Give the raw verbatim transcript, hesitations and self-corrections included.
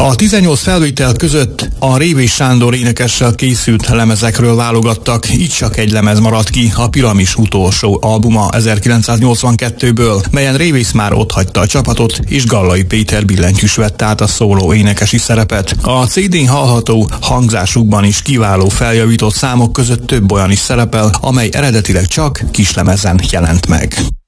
A tizennyolc felvétel között a Révés Sándor énekessel készült lemezekről válogattak, így csak egy lemez maradt ki, a Piramis utolsó albuma ezerkilencszáznyolcvankettőből, melyen Révész már otthagyta a csapatot, és Gallai Péter billentyűs vette át a szóló énekesi szerepet. A cé dén hallható hangzásukban is kiváló feljavított számok között több olyan is szerepel, amely eredetileg csak kislemezen jelent meg.